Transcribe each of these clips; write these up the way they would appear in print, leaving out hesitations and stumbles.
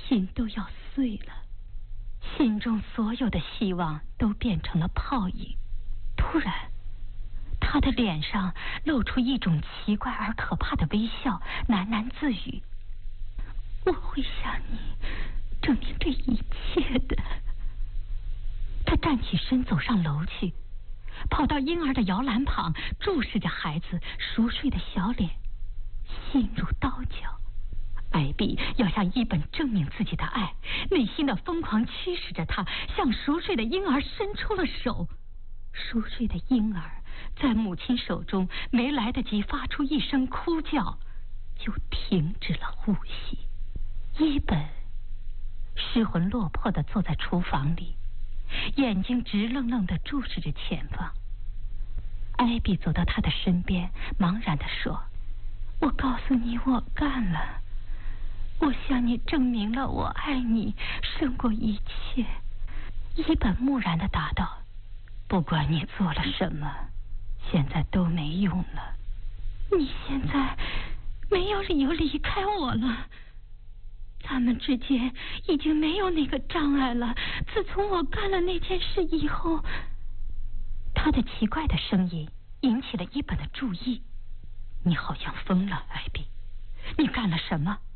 心都要碎了，心中所有的希望都变成了泡影。突然，他的脸上露出一种奇怪而可怕的微笑，喃喃自语：“我会向你证明这一切的。”他站起身走上楼去，跑到婴儿的摇篮旁，注视着孩子熟睡的小脸，心如刀绞。艾比要向伊本证明自己的爱，内心的疯狂驱使着他向熟睡的婴儿伸出了手。熟睡的婴儿在母亲手中没来得及发出一声哭叫，就停止了呼吸。伊本失魂落魄地坐在厨房里，眼睛直愣愣地注视着前方。艾比走到他的身边，茫然地说：“我告诉你，我干了。我向你证明了我爱你胜过一切。”伊本木然地答道：“不管你做了什么，现在都没用了。你现在没有理由离开我了。咱们之间已经没有那个障碍了。自从我干了那件事以后。”他的奇怪的声音引起了伊本的注意。“你好像疯了，艾比，你干了什么？”“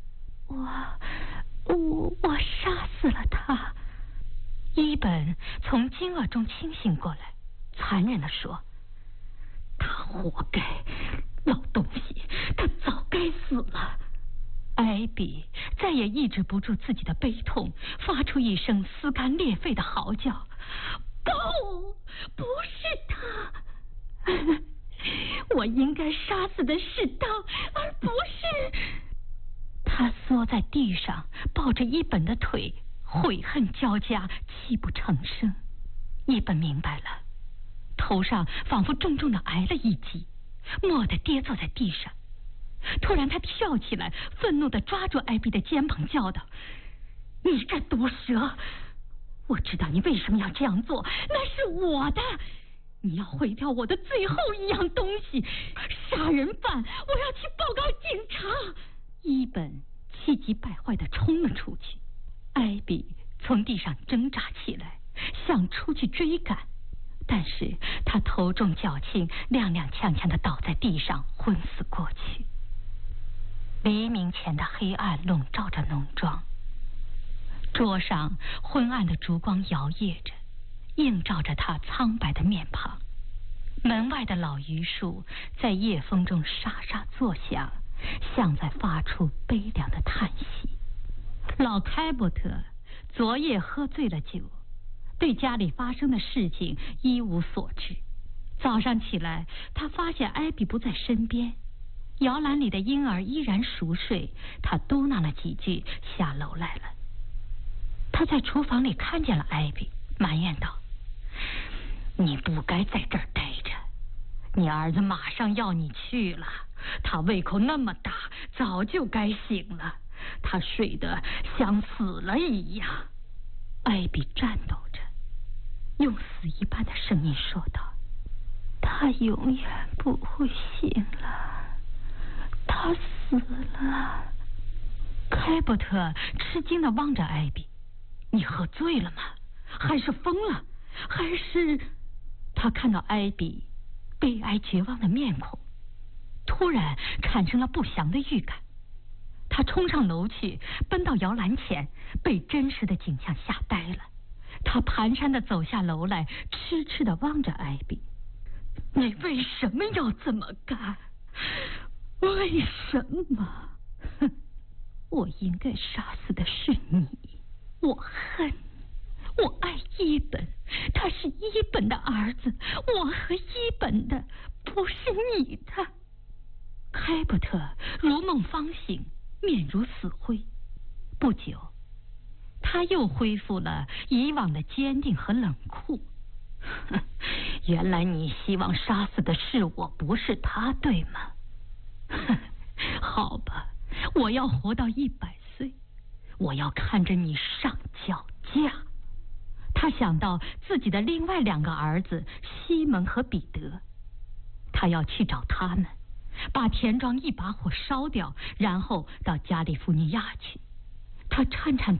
我杀死了他。”伊本从惊愕中清醒过来，残忍地说：“他活该，老东西，他早该死了。”艾比再也抑制不住自己的悲痛，发出一声撕肝裂肺的嚎叫：“不，不是他！我应该杀死的是他，而不是……”他缩在地上，抱着伊本的腿，悔恨交加，泣不成声。伊本明白了，头上仿佛重重地挨了一击，蓦地跌坐在地上。突然他跳起来，愤怒地抓住艾比的肩膀，叫道：“你这毒蛇！我知道你为什么要这样做，那是我的！你要毁掉我的最后一样东西，杀人犯！我要去报告警察！”伊本气急败坏地冲了出去。艾比从地上挣扎起来，想出去追赶，但是他头重脚轻，踉踉跄跄地倒在地上，昏死过去。黎明前的黑暗笼罩着农庄，桌上昏暗的烛光摇曳着，映照着他苍白的面庞。门外的老榆树在夜风中沙沙作响，像在发出悲凉的叹息。老开伯特昨夜喝醉了酒，对家里发生的事情一无所知。早上起来，他发现艾比不在身边，摇篮里的婴儿依然熟睡。他嘟囔了几句，下楼来了。他在厨房里看见了艾比，埋怨道：“你不该在这儿待着，你儿子马上要你去了，他胃口那么大，早就该醒了，他睡得像死了一样。”艾比颤抖着，用死一般的声音说道：“他永远不会醒了，他死了。”开伯特吃惊地望着艾比：“你喝醉了吗？还是疯了？还是……”他看到艾比悲哀绝望的面孔，突然产生了不祥的预感。他冲上楼去，奔到摇篮前，被真实的景象吓呆了。他蹒跚地走下楼来，痴痴地望着艾比：“你为什么要这么干？为什么？我应该杀死的是你，我恨你，我爱伊本，他是伊本的儿子，我和伊本的，不是你的。”开伯特如梦方醒，面如死灰。不久，他又恢复了以往的坚定和冷酷。原来你希望杀死的是我，不是他，对吗？好吧，我要活到100岁，我要看着你上绞架。他想到自己的另外2个儿子西蒙和彼得，他要去找他们，把田庄一把火烧掉，然后到加利福尼亚去。他颤颤